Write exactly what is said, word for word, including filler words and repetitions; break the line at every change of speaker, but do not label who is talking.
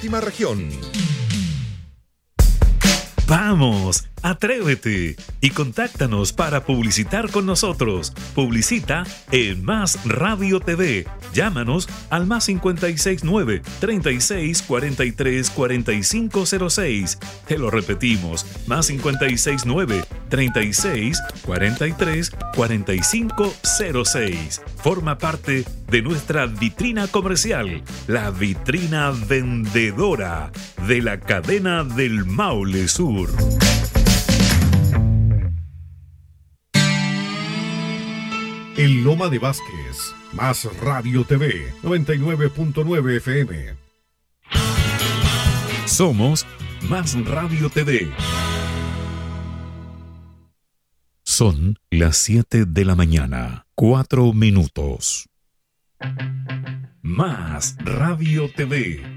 séptima región.
¡Vamos! ¡Atrévete! Y contáctanos para publicitar con nosotros. Publicita en Más Radio T V. Llámanos al más cincuenta y seis nueve, treinta y seis, cuarenta y tres, cuarenta y cinco cero seis. Te lo repetimos, más cincuenta y seis nueve, treinta y seis, cuarenta y tres, cuarenta y cinco cero seis. Forma parte de nuestra vitrina comercial, la vitrina vendedora de la cadena del Maule Sur.
En Loma de Vázquez, Más Radio T V, noventa y nueve punto nueve F M.
Somos Más Radio T V. Son las siete de la mañana, cuatro minutos. Más Radio T V.